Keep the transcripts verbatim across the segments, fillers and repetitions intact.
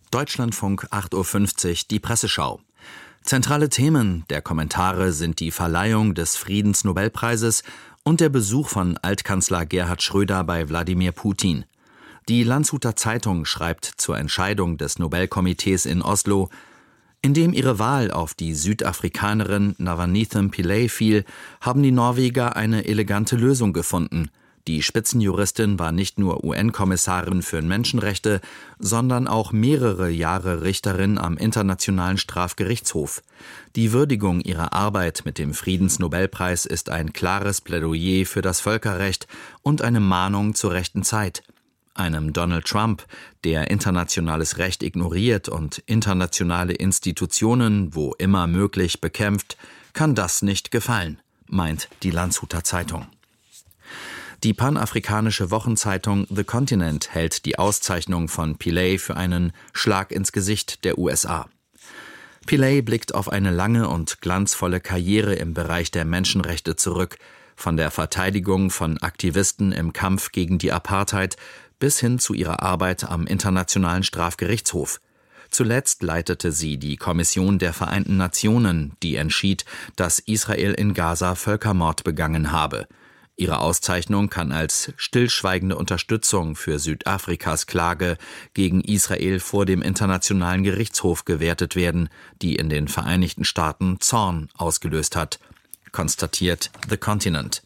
Deutschlandfunk acht Uhr fünfzig, die Presseschau. Zentrale Themen der Kommentare sind die Verleihung des Friedensnobelpreises und der Besuch von Altkanzler Gerhard Schröder bei Wladimir Putin. Die Landshuter Zeitung schreibt zur Entscheidung des Nobelkomitees in Oslo: Indem ihre Wahl auf die Südafrikanerin Navaneetham Pillay fiel, haben die Norweger eine elegante Lösung gefunden. Die Spitzenjuristin war nicht nur U N-Kommissarin für Menschenrechte, sondern auch mehrere Jahre Richterin am Internationalen Strafgerichtshof. Die Würdigung ihrer Arbeit mit dem Friedensnobelpreis ist ein klares Plädoyer für das Völkerrecht und eine Mahnung zur rechten Zeit. Einem Donald Trump, der internationales Recht ignoriert und internationale Institutionen, wo immer möglich, bekämpft, kann das nicht gefallen, meint die Landshuter Zeitung. Die panafrikanische Wochenzeitung The Continent hält die Auszeichnung von Pillay für einen Schlag ins Gesicht der U S A. Pillay blickt auf eine lange und glanzvolle Karriere im Bereich der Menschenrechte zurück, von der Verteidigung von Aktivisten im Kampf gegen die Apartheid bis hin zu ihrer Arbeit am Internationalen Strafgerichtshof. Zuletzt leitete sie die Kommission der Vereinten Nationen, die entschied, dass Israel in Gaza Völkermord begangen habe. Ihre Auszeichnung kann als stillschweigende Unterstützung für Südafrikas Klage gegen Israel vor dem Internationalen Gerichtshof gewertet werden, die in den Vereinigten Staaten Zorn ausgelöst hat, konstatiert The Continent.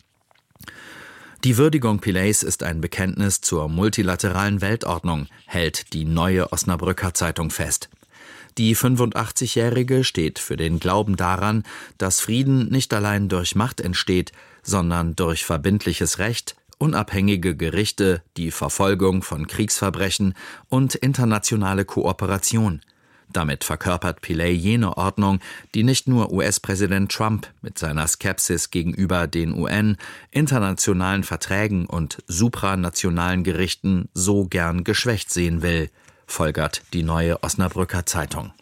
Die Würdigung Pillays ist ein Bekenntnis zur multilateralen Weltordnung, hält die Neue Osnabrücker Zeitung fest. Die fünfundachtzigjährige steht für den Glauben daran, dass Frieden nicht allein durch Macht entsteht, sondern durch verbindliches Recht, unabhängige Gerichte, die Verfolgung von Kriegsverbrechen und internationale Kooperation. Damit verkörpert Pillay jene Ordnung, die nicht nur U S-Präsident Trump mit seiner Skepsis gegenüber den U N, internationalen Verträgen und supranationalen Gerichten so gern geschwächt sehen will, folgert die Neue Osnabrücker Zeitung.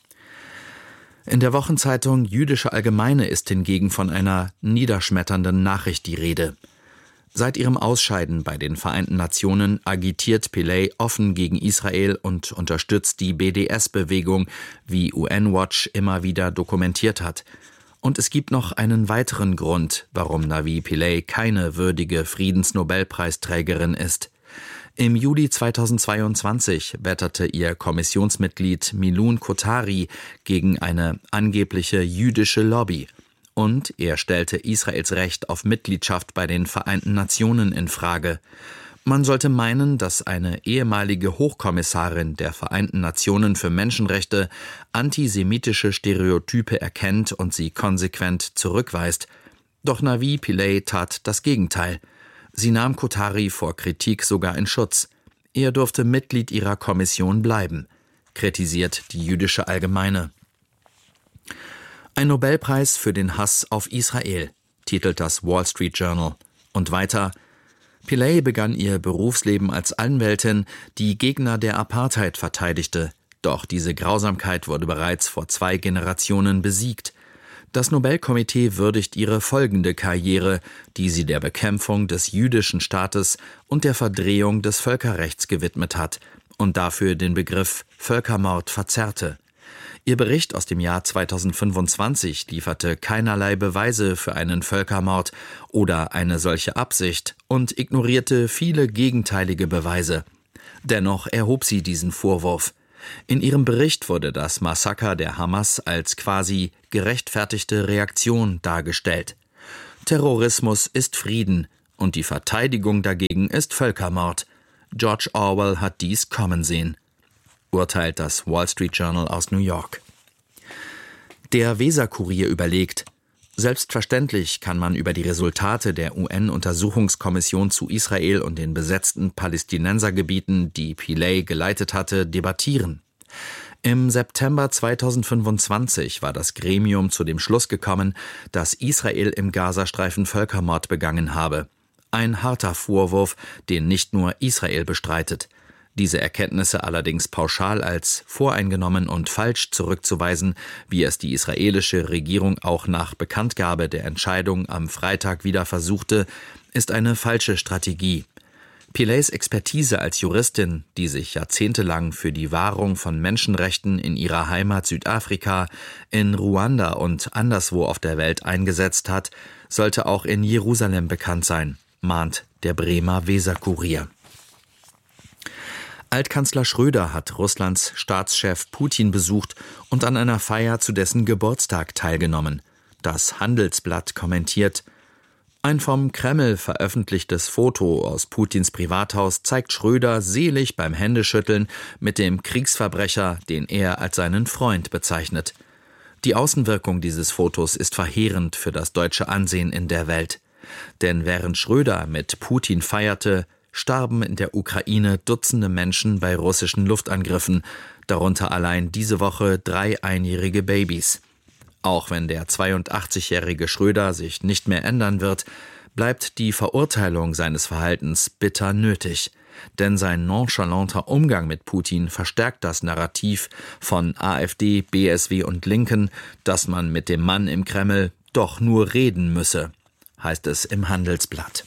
In der Wochenzeitung Jüdische Allgemeine ist hingegen von einer niederschmetternden Nachricht die Rede. Seit ihrem Ausscheiden bei den Vereinten Nationen agitiert Pillay offen gegen Israel und unterstützt die B D S-Bewegung, wie U N-Watch immer wieder dokumentiert hat. Und es gibt noch einen weiteren Grund, warum Navi Pillay keine würdige Friedensnobelpreisträgerin ist. Im Juli zweitausendzweiundzwanzig wetterte ihr Kommissionsmitglied Milun Kotari gegen eine angebliche jüdische Lobby. Und er stellte Israels Recht auf Mitgliedschaft bei den Vereinten Nationen in Frage. Man sollte meinen, dass eine ehemalige Hochkommissarin der Vereinten Nationen für Menschenrechte antisemitische Stereotype erkennt und sie konsequent zurückweist. Doch Navi Pillay tat das Gegenteil. Sie nahm Kotari vor Kritik sogar in Schutz. Er durfte Mitglied ihrer Kommission bleiben, kritisiert die Jüdische Allgemeine. Ein Nobelpreis für den Hass auf Israel, titelt das Wall Street Journal. Und weiter: Pillay begann ihr Berufsleben als Anwältin, die Gegner der Apartheid verteidigte. Doch diese Grausamkeit wurde bereits vor zwei Generationen besiegt. Das Nobelkomitee würdigt ihre folgende Karriere, die sie der Bekämpfung des jüdischen Staates und der Verdrehung des Völkerrechts gewidmet hat und dafür den Begriff Völkermord verzerrte. Ihr Bericht aus dem Jahr zweitausendfünfundzwanzig lieferte keinerlei Beweise für einen Völkermord oder eine solche Absicht und ignorierte viele gegenteilige Beweise. Dennoch erhob sie diesen Vorwurf. In ihrem Bericht wurde das Massaker der Hamas als quasi gerechtfertigte Reaktion dargestellt. Terrorismus ist Frieden und die Verteidigung dagegen ist Völkermord. George Orwell hat dies kommen sehen, urteilt das Wall Street Journal aus New York. Der Weser-Kurier überlegt: Selbstverständlich kann man über die Resultate der U N-Untersuchungskommission zu Israel und den besetzten Palästinensergebieten, die Pillay geleitet hatte, debattieren. Im September zweitausendfünfundzwanzig war das Gremium zu dem Schluss gekommen, dass Israel im Gazastreifen Völkermord begangen habe. Ein harter Vorwurf, den nicht nur Israel bestreitet. Diese Erkenntnisse allerdings pauschal als voreingenommen und falsch zurückzuweisen, wie es die israelische Regierung auch nach Bekanntgabe der Entscheidung am Freitag wieder versuchte, ist eine falsche Strategie. Pilays Expertise als Juristin, die sich jahrzehntelang für die Wahrung von Menschenrechten in ihrer Heimat Südafrika, in Ruanda und anderswo auf der Welt eingesetzt hat, sollte auch in Jerusalem bekannt sein, mahnt der Bremer Weser-Kurier. Altkanzler Schröder hat Russlands Staatschef Putin besucht und an einer Feier zu dessen Geburtstag teilgenommen. Das Handelsblatt kommentiert: Ein vom Kreml veröffentlichtes Foto aus Putins Privathaus zeigt Schröder selig beim Händeschütteln mit dem Kriegsverbrecher, den er als seinen Freund bezeichnet. Die Außenwirkung dieses Fotos ist verheerend für das deutsche Ansehen in der Welt. Denn während Schröder mit Putin feierte, starben in der Ukraine Dutzende Menschen bei russischen Luftangriffen, darunter allein diese Woche drei einjährige Babys. Auch wenn der zweiundachtzigjährige Schröder sich nicht mehr ändern wird, bleibt die Verurteilung seines Verhaltens bitter nötig. Denn sein nonchalanter Umgang mit Putin verstärkt das Narrativ von AfD, B S W und Linken, dass man mit dem Mann im Kreml doch nur reden müsse, heißt es im Handelsblatt.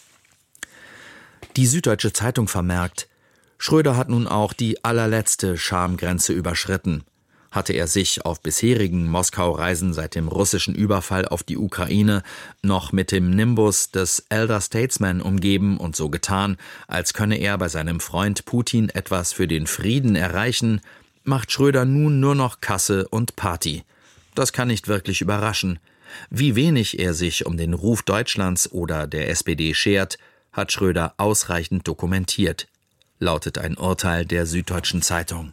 Die Süddeutsche Zeitung vermerkt: Schröder hat nun auch die allerletzte Schamgrenze überschritten. Hatte er sich auf bisherigen Moskau-Reisen seit dem russischen Überfall auf die Ukraine noch mit dem Nimbus des Elder Statesman umgeben und so getan, als könne er bei seinem Freund Putin etwas für den Frieden erreichen, macht Schröder nun nur noch Kasse und Party. Das kann nicht wirklich überraschen. Wie wenig er sich um den Ruf Deutschlands oder der S P D schert, hat Schröder ausreichend dokumentiert, lautet ein Urteil der Süddeutschen Zeitung.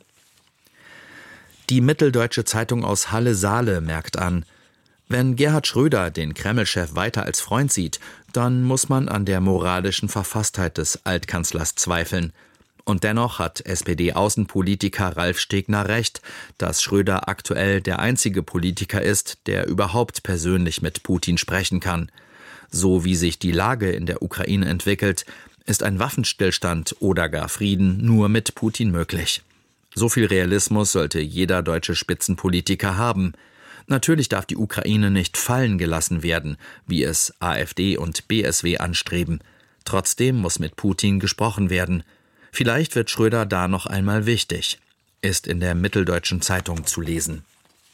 Die Mitteldeutsche Zeitung aus Halle-Saale merkt an: Wenn Gerhard Schröder den Kreml-Chef weiter als Freund sieht, dann muss man an der moralischen Verfasstheit des Altkanzlers zweifeln. Und dennoch hat S P D-Außenpolitiker Ralf Stegner recht, dass Schröder aktuell der einzige Politiker ist, der überhaupt persönlich mit Putin sprechen kann. So wie sich die Lage in der Ukraine entwickelt, ist ein Waffenstillstand oder gar Frieden nur mit Putin möglich. So viel Realismus sollte jeder deutsche Spitzenpolitiker haben. Natürlich darf die Ukraine nicht fallen gelassen werden, wie es AfD und B S W anstreben. Trotzdem muss mit Putin gesprochen werden. Vielleicht wird Schröder da noch einmal wichtig, ist in der Mitteldeutschen Zeitung zu lesen.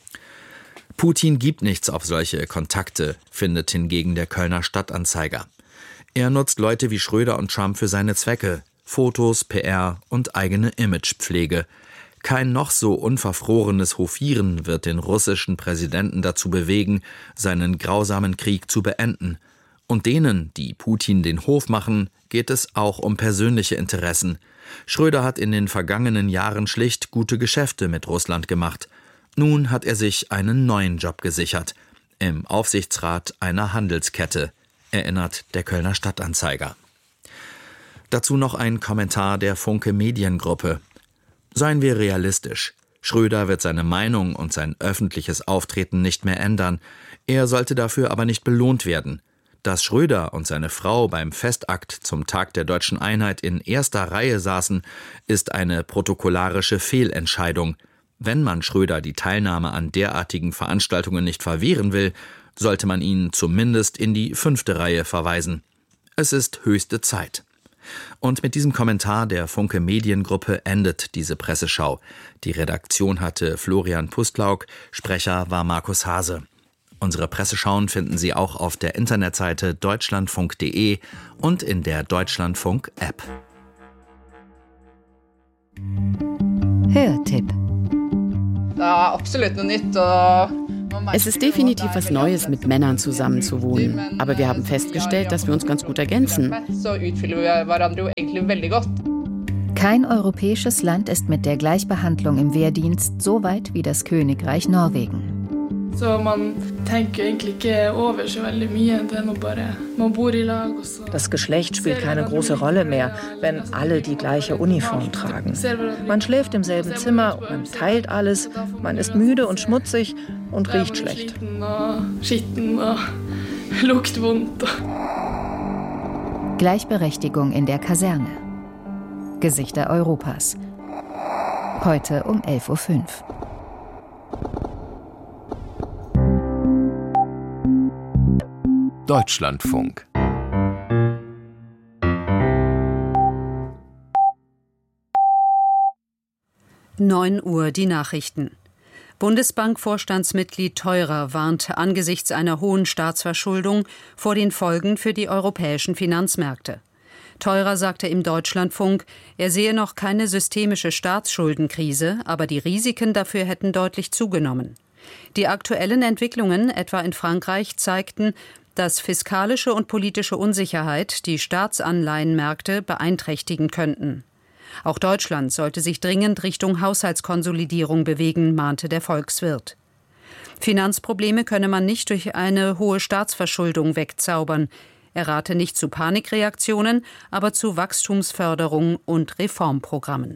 Putin gibt nichts auf solche Kontakte, findet hingegen der Kölner Stadtanzeiger. Er nutzt Leute wie Schröder und Trump für seine Zwecke: Fotos, P R und eigene Imagepflege. Kein noch so unverfrorenes Hofieren wird den russischen Präsidenten dazu bewegen, seinen grausamen Krieg zu beenden. Und denen, die Putin den Hof machen, geht es auch um persönliche Interessen. Schröder hat in den vergangenen Jahren schlicht gute Geschäfte mit Russland gemacht. Nun hat er sich einen neuen Job gesichert, im Aufsichtsrat einer Handelskette, erinnert der Kölner Stadtanzeiger. Dazu noch ein Kommentar der Funke Mediengruppe. Seien wir realistisch. Schröder wird seine Meinung und sein öffentliches Auftreten nicht mehr ändern. Er sollte dafür aber nicht belohnt werden. Dass Schröder und seine Frau beim Festakt zum Tag der deutschen Einheit in erster Reihe saßen, ist eine protokollarische Fehlentscheidung. Wenn man Schröder die Teilnahme an derartigen Veranstaltungen nicht verwehren will, sollte man ihn zumindest in die fünfte Reihe verweisen. Es ist höchste Zeit. Und mit diesem Kommentar der Funke Mediengruppe endet diese Presseschau. Die Redaktion hatte Florian Pustlauk, Sprecher war Markus Hase. Unsere Presseschauen finden Sie auch auf der Internetseite deutschlandfunk punkt de und in der Deutschlandfunk-App. Hörtipp. Es ist definitiv was Neues, mit Männern zusammenzuwohnen. Aber wir haben festgestellt, dass wir uns ganz gut ergänzen. Kein europäisches Land ist mit der Gleichbehandlung im Wehrdienst so weit wie das Königreich Norwegen. Das Geschlecht spielt keine große Rolle mehr, wenn alle die gleiche Uniform tragen. Man schläft im selben Zimmer, man teilt alles, man ist müde und schmutzig und riecht schlecht. Gleichberechtigung in der Kaserne. Gesichter Europas. Heute um elf Uhr fünf. Deutschlandfunk. neun Uhr die Nachrichten. Bundesbank-Vorstandsmitglied Theurer warnt angesichts einer hohen Staatsverschuldung vor den Folgen für die europäischen Finanzmärkte. Theurer sagte im Deutschlandfunk, er sehe noch keine systemische Staatsschuldenkrise, aber die Risiken dafür hätten deutlich zugenommen. Die aktuellen Entwicklungen, etwa in Frankreich, zeigten, dass fiskalische und politische Unsicherheit die Staatsanleihenmärkte beeinträchtigen könnten. Auch Deutschland sollte sich dringend Richtung Haushaltskonsolidierung bewegen, mahnte der Volkswirt. Finanzprobleme könne man nicht durch eine hohe Staatsverschuldung wegzaubern. Er rate nicht zu Panikreaktionen, aber zu Wachstumsförderung und Reformprogrammen.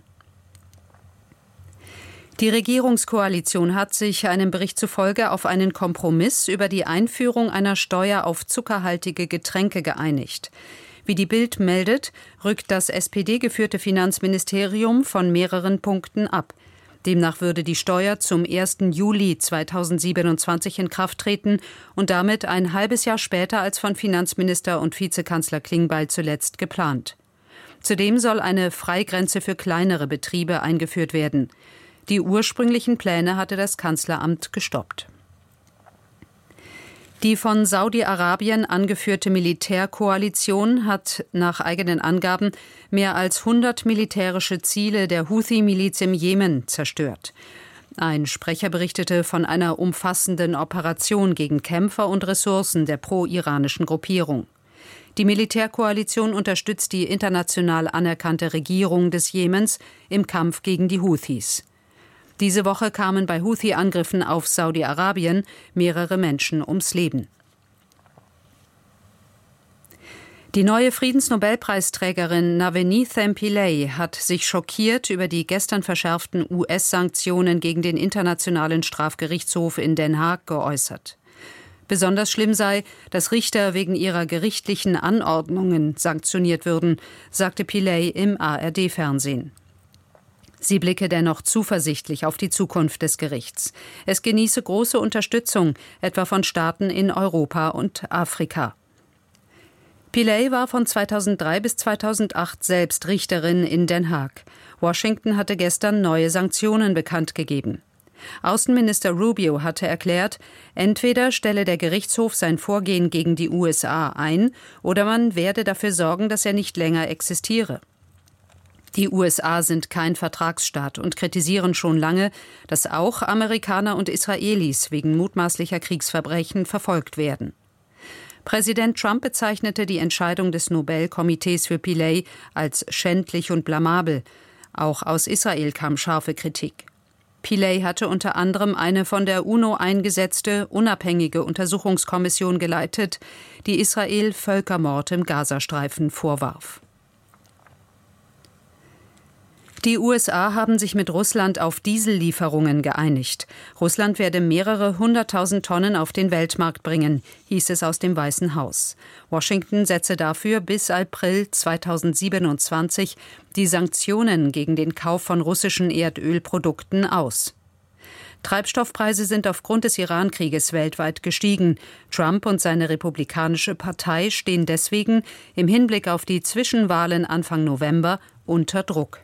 Die Regierungskoalition hat sich einem Bericht zufolge auf einen Kompromiss über die Einführung einer Steuer auf zuckerhaltige Getränke geeinigt. Wie die Bild meldet, rückt das S P D-geführte Finanzministerium von mehreren Punkten ab. Demnach würde die Steuer zum ersten Juli zweitausendsiebenundzwanzig in Kraft treten und damit ein halbes Jahr später als von Finanzminister und Vizekanzler Klingbeil zuletzt geplant. Zudem soll eine Freigrenze für kleinere Betriebe eingeführt werden. Die ursprünglichen Pläne hatte das Kanzleramt gestoppt. Die von Saudi-Arabien angeführte Militärkoalition hat nach eigenen Angaben mehr als hundert militärische Ziele der Houthi-Miliz im Jemen zerstört. Ein Sprecher berichtete von einer umfassenden Operation gegen Kämpfer und Ressourcen der pro-iranischen Gruppierung. Die Militärkoalition unterstützt die international anerkannte Regierung des Jemens im Kampf gegen die Houthis. Diese Woche kamen bei Houthi-Angriffen auf Saudi-Arabien mehrere Menschen ums Leben. Die neue Friedensnobelpreisträgerin Navanitha Pillay hat sich schockiert über die gestern verschärften U S-Sanktionen gegen den Internationalen Strafgerichtshof in Den Haag geäußert. Besonders schlimm sei, dass Richter wegen ihrer gerichtlichen Anordnungen sanktioniert würden, sagte Pillay im A R D-Fernsehen. Sie blicke dennoch zuversichtlich auf die Zukunft des Gerichts. Es genieße große Unterstützung, etwa von Staaten in Europa und Afrika. Pillay war von zweitausenddrei bis zweitausendacht selbst Richterin in Den Haag. Washington hatte gestern neue Sanktionen bekannt gegeben. Außenminister Rubio hatte erklärt, entweder stelle der Gerichtshof sein Vorgehen gegen die U S A ein, oder man werde dafür sorgen, dass er nicht länger existiere. Die U S A sind kein Vertragsstaat und kritisieren schon lange, dass auch Amerikaner und Israelis wegen mutmaßlicher Kriegsverbrechen verfolgt werden. Präsident Trump bezeichnete die Entscheidung des Nobelkomitees für Pillay als schändlich und blamabel. Auch aus Israel kam scharfe Kritik. Pillay hatte unter anderem eine von der UNO eingesetzte, unabhängige Untersuchungskommission geleitet, die Israel Völkermord im Gazastreifen vorwarf. Die U S A haben sich mit Russland auf Diesellieferungen geeinigt. Russland werde mehrere hunderttausend Tonnen auf den Weltmarkt bringen, hieß es aus dem Weißen Haus. Washington setze dafür bis April zweitausendsiebenundzwanzig die Sanktionen gegen den Kauf von russischen Erdölprodukten aus. Treibstoffpreise sind aufgrund des Iran-Krieges weltweit gestiegen. Trump und seine Republikanische Partei stehen deswegen im Hinblick auf die Zwischenwahlen Anfang November unter Druck.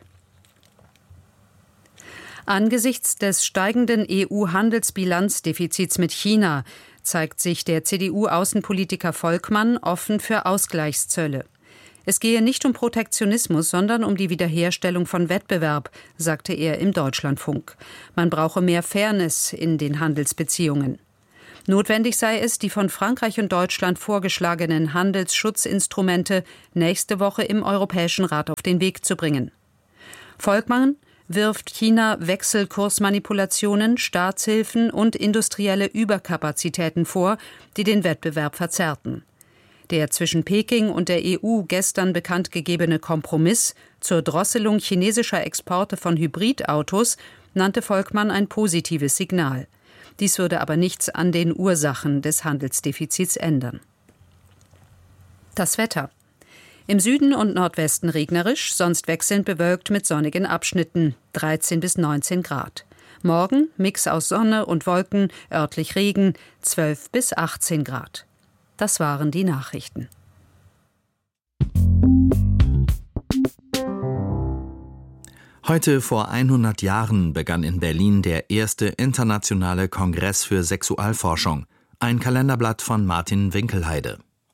Angesichts des steigenden E U-Handelsbilanzdefizits mit China zeigt sich der C D U-Außenpolitiker Volkmann offen für Ausgleichszölle. Es gehe nicht um Protektionismus, sondern um die Wiederherstellung von Wettbewerb, sagte er im Deutschlandfunk. Man brauche mehr Fairness in den Handelsbeziehungen. Notwendig sei es, die von Frankreich und Deutschland vorgeschlagenen Handelsschutzinstrumente nächste Woche im Europäischen Rat auf den Weg zu bringen. Volkmann wirft China Wechselkursmanipulationen, Staatshilfen und industrielle Überkapazitäten vor, die den Wettbewerb verzerrten. Der zwischen Peking und der E U gestern bekannt gegebene Kompromiss zur Drosselung chinesischer Exporte von Hybridautos nannte Volkmann ein positives Signal. Dies würde aber nichts an den Ursachen des Handelsdefizits ändern. Das Wetter. Im Süden und Nordwesten regnerisch, sonst wechselnd bewölkt mit sonnigen Abschnitten, dreizehn bis neunzehn Grad. Morgen Mix aus Sonne und Wolken, örtlich Regen, zwölf bis achtzehn Grad. Das waren die Nachrichten. Heute vor hundert Jahren begann in Berlin der erste internationale Kongress für Sexualforschung. Ein Kalenderblatt von Martin Winkelheide.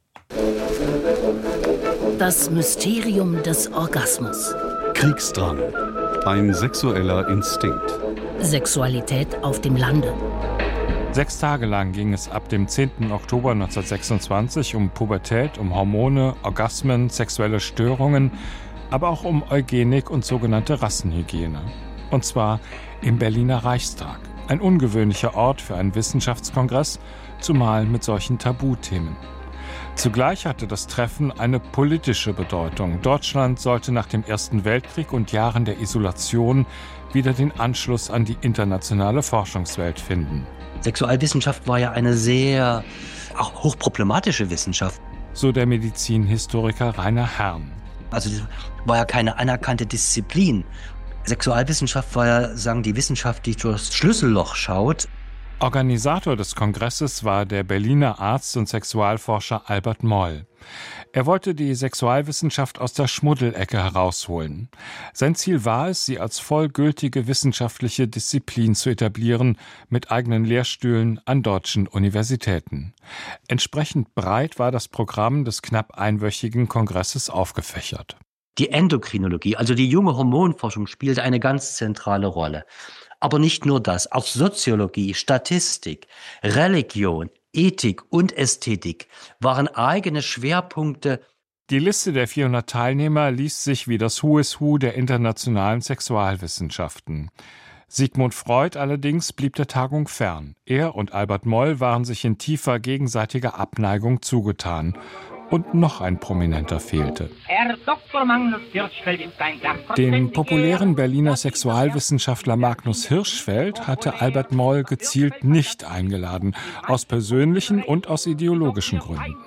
Das Mysterium des Orgasmus. Kriegsdrang. Ein sexueller Instinkt. Sexualität auf dem Lande. Sechs Tage lang ging es ab dem zehnten Oktober neunzehnhundertsechsundzwanzig um Pubertät, um Hormone, Orgasmen, sexuelle Störungen, aber auch um Eugenik und sogenannte Rassenhygiene. Und zwar im Berliner Reichstag. Ein ungewöhnlicher Ort für einen Wissenschaftskongress, zumal mit solchen Tabuthemen. Zugleich hatte das Treffen eine politische Bedeutung. Deutschland sollte nach dem Ersten Weltkrieg und Jahren der Isolation wieder den Anschluss an die internationale Forschungswelt finden. Sexualwissenschaft war ja eine sehr auch hochproblematische Wissenschaft. So der Medizinhistoriker Rainer Herrn. Also das war ja keine anerkannte Disziplin. Sexualwissenschaft war ja, sagen die Wissenschaft, die durchs Schlüsselloch schaut. Organisator des Kongresses war der Berliner Arzt und Sexualforscher Albert Moll. Er wollte die Sexualwissenschaft aus der Schmuddelecke herausholen. Sein Ziel war es, sie als vollgültige wissenschaftliche Disziplin zu etablieren, mit eigenen Lehrstühlen an deutschen Universitäten. Entsprechend breit war das Programm des knapp einwöchigen Kongresses aufgefächert. Die Endokrinologie, also die junge Hormonforschung, spielte eine ganz zentrale Rolle. Aber nicht nur das, auch Soziologie, Statistik, Religion, Ethik und Ästhetik waren eigene Schwerpunkte. Die Liste der vierhundert Teilnehmer liest sich wie das Who is Who der internationalen Sexualwissenschaften. Sigmund Freud allerdings blieb der Tagung fern. Er und Albert Moll waren sich in tiefer gegenseitiger Abneigung zugetan. Und noch ein Prominenter fehlte. Herr Doktor Magnus Hirschfeld ist ein Den populären Berliner Sexualwissenschaftler Magnus Hirschfeld hatte Albert Moll gezielt nicht eingeladen, aus persönlichen und aus ideologischen Gründen.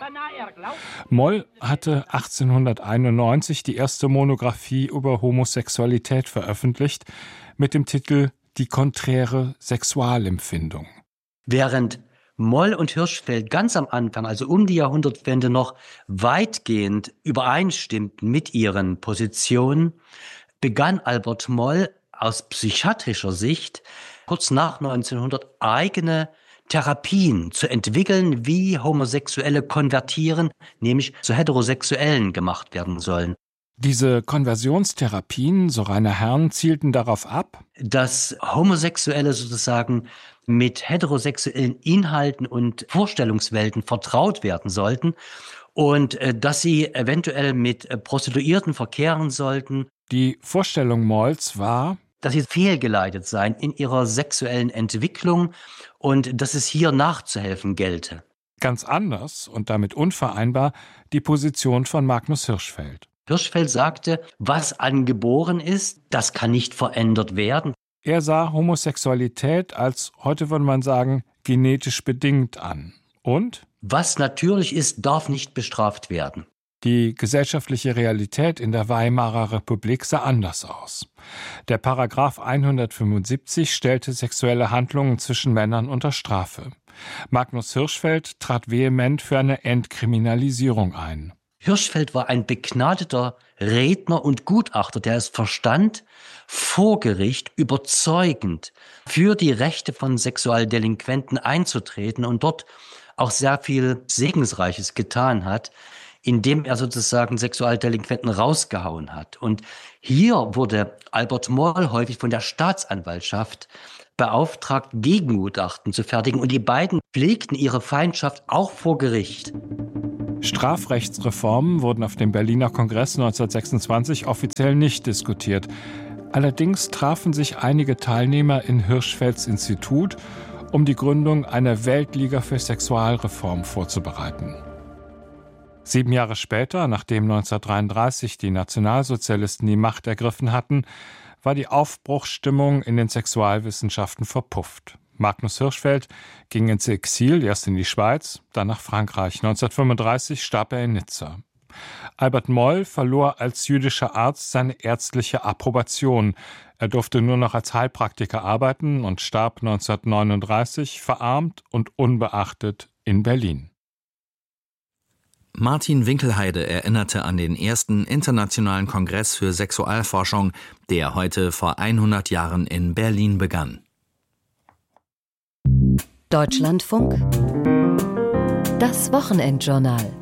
Moll hatte achtzehnhunderteinundneunzig die erste Monographie über Homosexualität veröffentlicht mit dem Titel »Die konträre Sexualempfindung«. Während Moll und Hirschfeld ganz am Anfang, also um die Jahrhundertwende noch weitgehend übereinstimmten mit ihren Positionen, begann Albert Moll aus psychiatrischer Sicht kurz nach neunzehnhundert eigene Therapien zu entwickeln, wie Homosexuelle konvertieren, nämlich zu Heterosexuellen gemacht werden sollen. Diese Konversionstherapien, so Rainer Herrn, zielten darauf ab, dass Homosexuelle sozusagen mit heterosexuellen Inhalten und Vorstellungswelten vertraut werden sollten und äh, dass sie eventuell mit äh, Prostituierten verkehren sollten. Die Vorstellung Molls war, dass sie fehlgeleitet seien in ihrer sexuellen Entwicklung und dass es hier nachzuhelfen gelte. Ganz anders und damit unvereinbar die Position von Magnus Hirschfeld. Hirschfeld sagte, was angeboren ist, das kann nicht verändert werden. Er sah Homosexualität als, heute würde man sagen, genetisch bedingt an. Und? Was natürlich ist, darf nicht bestraft werden. Die gesellschaftliche Realität in der Weimarer Republik sah anders aus. Der Paragraph hundertfünfundsiebzig stellte sexuelle Handlungen zwischen Männern unter Strafe. Magnus Hirschfeld trat vehement für eine Entkriminalisierung ein. Hirschfeld war ein begnadeter Redner und Gutachter, der es verstand, vor Gericht überzeugend für die Rechte von Sexualdelinquenten einzutreten und dort auch sehr viel Segensreiches getan hat, indem er sozusagen Sexualdelinquenten rausgehauen hat. Und hier wurde Albert Moll häufig von der Staatsanwaltschaft beauftragt, Gegengutachten zu fertigen. Und die beiden pflegten ihre Feindschaft auch vor Gericht. Strafrechtsreformen wurden auf dem Berliner Kongress neunzehnhundertsechsundzwanzig offiziell nicht diskutiert. Allerdings trafen sich einige Teilnehmer in Hirschfelds Institut, um die Gründung einer Weltliga für Sexualreform vorzubereiten. Sieben Jahre später, nachdem neunzehnhundertdreiunddreißig die Nationalsozialisten die Macht ergriffen hatten, war die Aufbruchsstimmung in den Sexualwissenschaften verpufft. Magnus Hirschfeld ging ins Exil, erst in die Schweiz, dann nach Frankreich. neunzehnhundertfünfunddreißig starb er in Nizza. Albert Moll verlor als jüdischer Arzt seine ärztliche Approbation. Er durfte nur noch als Heilpraktiker arbeiten und starb neunzehnhundertneununddreißig verarmt und unbeachtet in Berlin. Martin Winkelheide erinnerte an den ersten Internationalen Kongress für Sexualforschung, der heute vor hundert Jahren in Berlin begann. Deutschlandfunk. Das Wochenendjournal.